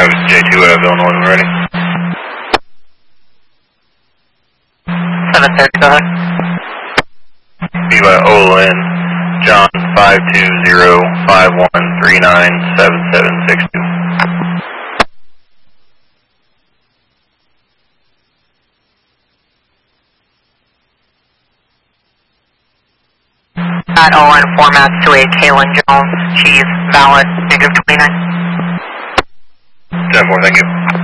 5 J2 Illinois, when ready. 730, go ahead. BYOLN, John 520-5139-7762. At ON formats to a Kaylin Jones, she's valid, -29. 10-4, thank you.